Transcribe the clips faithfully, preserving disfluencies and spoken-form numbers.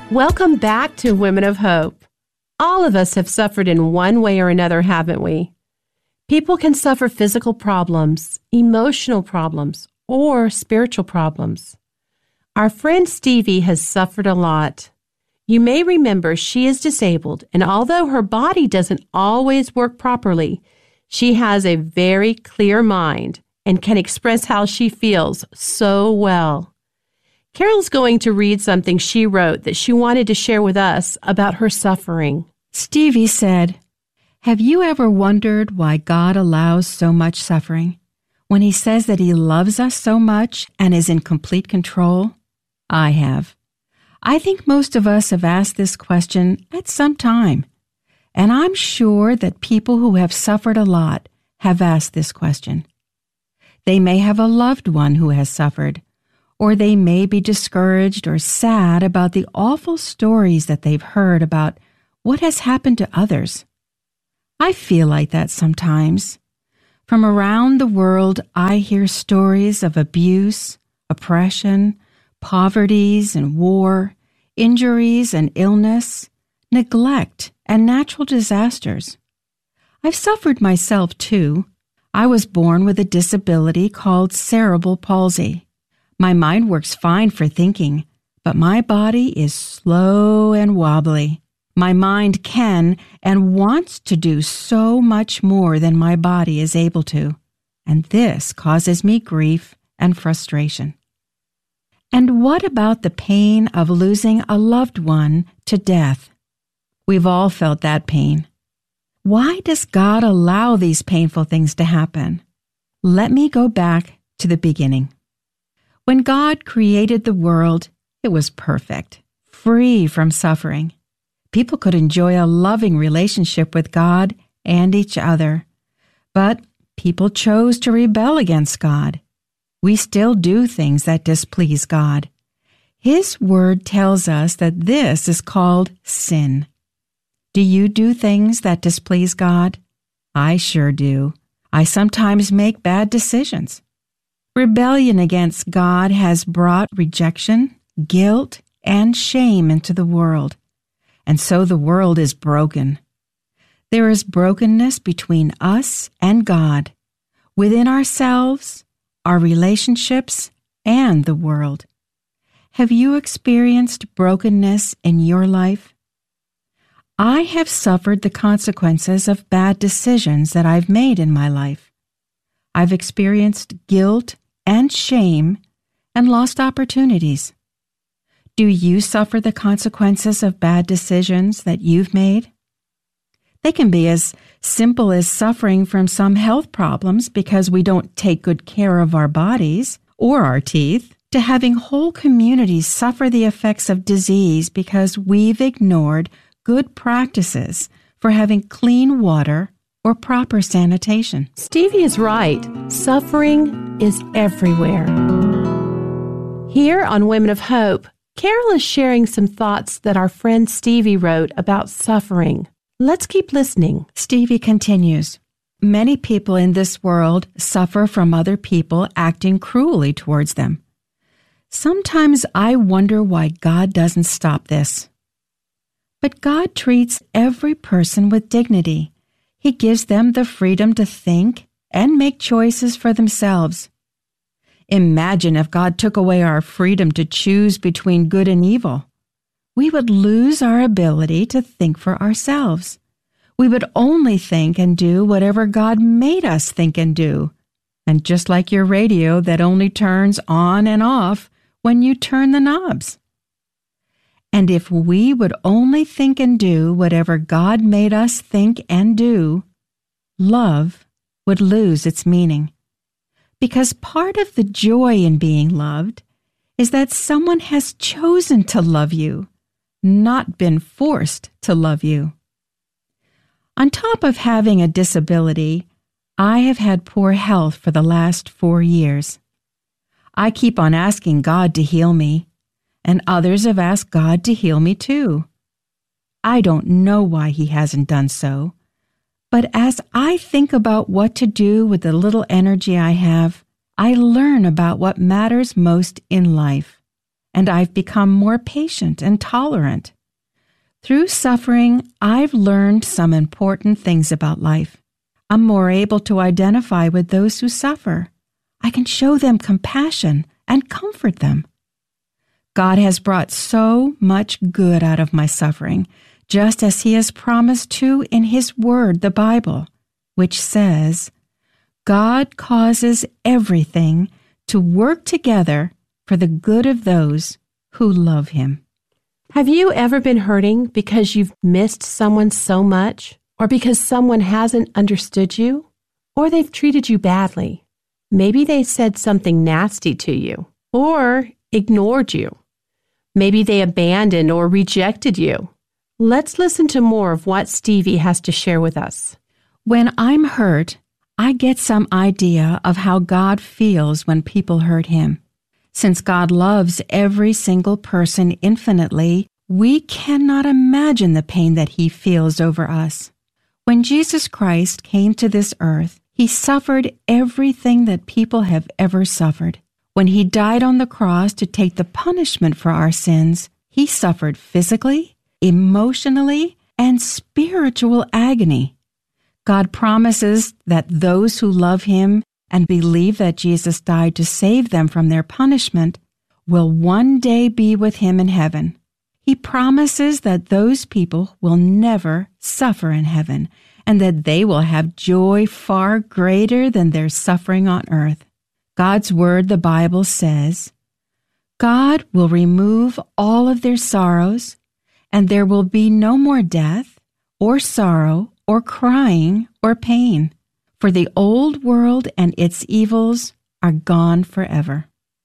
Welcome back to Women of Hope. All of us have suffered in one way or another, haven't we? People can suffer physical problems, emotional problems, or spiritual problems. Our friend Stevie has suffered a lot. You may remember she is disabled, and although her body doesn't always work properly, she has a very clear mind and can express how she feels so well. Carol's going to read something she wrote that she wanted to share with us about her suffering. Stevie said, "Have you ever wondered why God allows so much suffering when He says that He loves us so much and is in complete control? I have. I think most of us have asked this question at some time, and I'm sure that people who have suffered a lot have asked this question. They may have a loved one who has suffered, or they may be discouraged or sad about the awful stories that they've heard about what has happened to others. I feel like that sometimes. From around the world, I hear stories of abuse, oppression, poverties and war, injuries and illness, neglect and natural disasters. I've suffered myself too. I was born with a disability called cerebral palsy. My mind works fine for thinking, but my body is slow and wobbly. My mind can and wants to do so much more than my body is able to, and this causes me grief and frustration. And what about the pain of losing a loved one to death? We've all felt that pain. Why does God allow these painful things to happen? Let me go back to the beginning. When God created the world, it was perfect, free from suffering. People could enjoy a loving relationship with God and each other. But people chose to rebel against God. We still do things that displease God. His word tells us that this is called sin. Do you do things that displease God? I sure do. I sometimes make bad decisions. Rebellion against God has brought rejection, guilt, and shame into the world. And so the world is broken. There is brokenness between us and God, within ourselves, our relationships, and the world. Have you experienced brokenness in your life? I have suffered the consequences of bad decisions that I've made in my life. I've experienced guilt and shame and lost opportunities. Do you suffer the consequences of bad decisions that you've made? They can be as simple as suffering from some health problems because we don't take good care of our bodies or our teeth, to having whole communities suffer the effects of disease because we've ignored good practices for having clean water or proper sanitation. Stevie is right. Suffering is everywhere. Here on Women of Hope, Carol is sharing some thoughts that our friend Stevie wrote about suffering. Let's keep listening. Stevie continues, "Many people in this world suffer from other people acting cruelly towards them. Sometimes I wonder why God doesn't stop this. But God treats every person with dignity. He gives them the freedom to think and make choices for themselves. Imagine if God took away our freedom to choose between good and evil. We would lose our ability to think for ourselves. We would only think and do whatever God made us think and do. And just like your radio that only turns on and off when you turn the knobs. And if we would only think and do whatever God made us think and do, love would lose its meaning. Because part of the joy in being loved is that someone has chosen to love you, not been forced to love you. On top of having a disability, I have had poor health for the last four years. I keep on asking God to heal me, and others have asked God to heal me too. I don't know why He hasn't done so, but as I think about what to do with the little energy I have, I learn about what matters most in life. and I've become more patient and tolerant. Through suffering, I've learned some important things about life. I'm more able to identify with those who suffer. I can show them compassion and comfort them. God has brought so much good out of my suffering, just as He has promised to in His Word, the Bible, which says, God causes everything to work together for the good of those who love Him. Have you ever been hurting because you've missed someone so much, or because someone hasn't understood you, or they've treated you badly? Maybe they said something nasty to you, or ignored you. Maybe they abandoned or rejected you. Let's listen to more of what Stevie has to share with us. When I'm hurt, I get some idea of how God feels when people hurt Him. Since God loves every single person infinitely, we cannot imagine the pain that He feels over us. When Jesus Christ came to this earth, He suffered everything that people have ever suffered. When He died on the cross to take the punishment for our sins, He suffered physically, emotionally, and spiritual agony. God promises that those who love Him and believe that Jesus died to save them from their punishment will one day be with Him in heaven. He promises that those people will never suffer in heaven and that they will have joy far greater than their suffering on earth. God's Word, the Bible, says, God will remove all of their sorrows, and there will be no more death, or sorrow, or crying, or pain, for the old world and its evils are gone forever.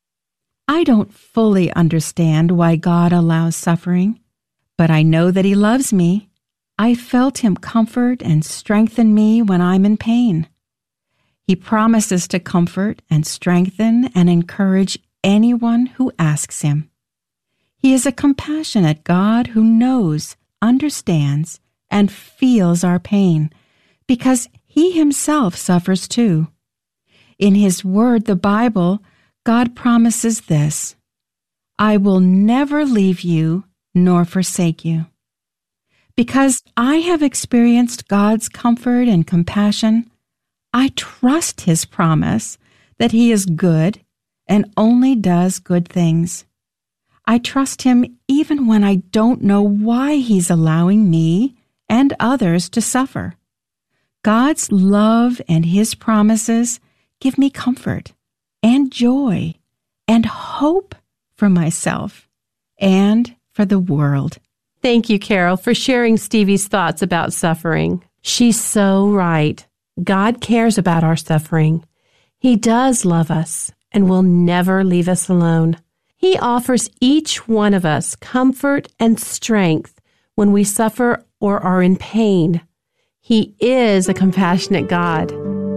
I don't fully understand why God allows suffering, but I know that He loves me. I felt Him comfort and strengthen me when I'm in pain. He promises to comfort and strengthen and encourage anyone who asks Him. He is a compassionate God who knows, understands, and feels our pain because He Himself suffers too. In His Word, the Bible, God promises this, I will never leave you nor forsake you. Because I have experienced God's comfort and compassion, I trust His promise that He is good and only does good things. I trust Him even when I don't know why He's allowing me and others to suffer. God's love and His promises give me comfort and joy and hope for myself and for the world. Thank you, Carol, for sharing Stevie's thoughts about suffering. She's so right. God cares about our suffering. He does love us and will never leave us alone. He offers each one of us comfort and strength when we suffer or are in pain. He is a compassionate God.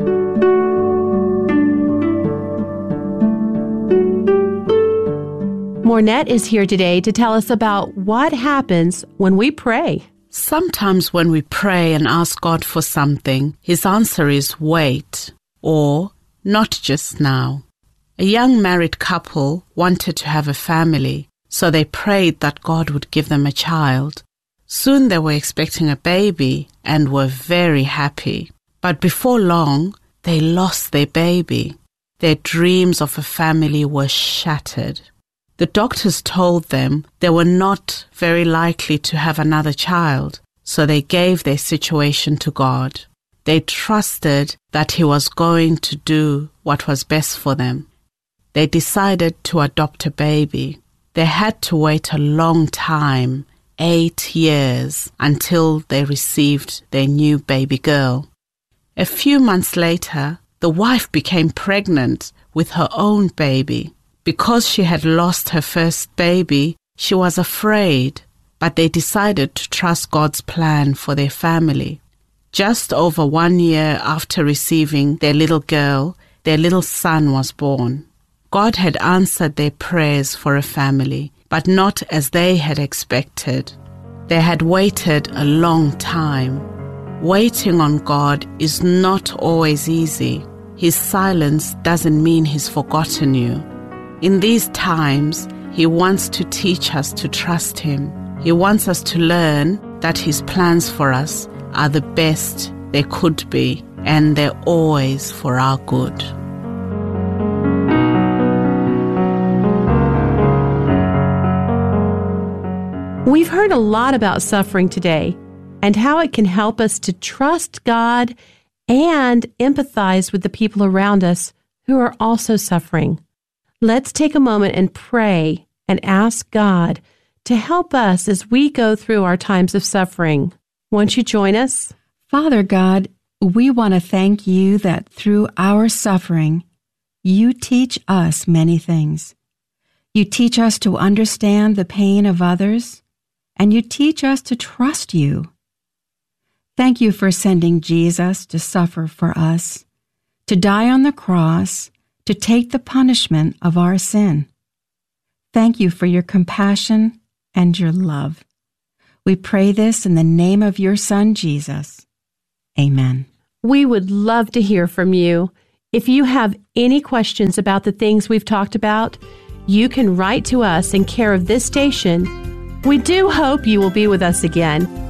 Mornette is here today to tell us about what happens when we pray. Sometimes when we pray and ask God for something, His answer is wait, or not just now. A young married couple wanted to have a family, so they prayed that God would give them a child. Soon they were expecting a baby and were very happy. But before long, they lost their baby. Their dreams of a family were shattered. The doctors told them they were not very likely to have another child, so they gave their situation to God. They trusted that He was going to do what was best for them. They decided to adopt a baby. They had to wait a long time, eight years, until they received their new baby girl. A few months later, the wife became pregnant with her own baby. Because she had lost her first baby, she was afraid, but they decided to trust God's plan for their family. Just over one year after receiving their little girl, their little son was born. God had answered their prayers for a family, but not as they had expected. They had waited a long time. Waiting on God is not always easy. His silence doesn't mean He's forgotten you. In these times, He wants to teach us to trust Him. He wants us to learn that His plans for us are the best they could be, and they're always for our good. We've heard a lot about suffering today and how it can help us to trust God and empathize with the people around us who are also suffering. Let's take a moment and pray and ask God to help us as we go through our times of suffering. Won't you join us? Father God, we want to thank you that through our suffering, you teach us many things. You teach us to understand the pain of others, and you teach us to trust you. Thank you for sending Jesus to suffer for us, to die on the cross, to take the punishment of our sin. Thank you for your compassion and your love. We pray this in the name of your Son, Jesus. Amen. We would love to hear from you. If you have any questions about the things we've talked about, you can write to us in care of this station. We do hope you will be with us again.